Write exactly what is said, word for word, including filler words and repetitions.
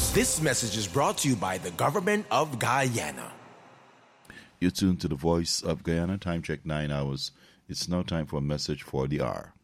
This message is brought to you by the government of Guyana. You're tuned to the Voice of Guyana. Time check nine hours. It's now time for a message for the hour.